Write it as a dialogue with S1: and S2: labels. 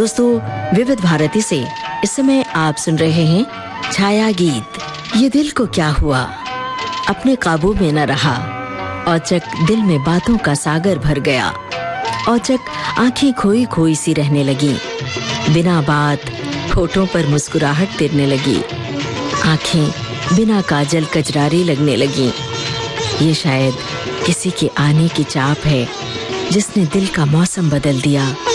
S1: दोस्तों, विविध भारती से इस समय आप सुन रहे हैं छाया गीत। ये दिल को क्या हुआ, अपने काबू में न रहा। औचक दिल में बातों का सागर भर गया। औचक आंखें खोई खोई सी रहने लगी। बिना बात होठों पर मुस्कुराहट तिरने लगी। आंखें बिना काजल कजरारी लगने लगी। ये शायद किसी के आने की चाप है जिसने दिल का मौसम बदल दिया।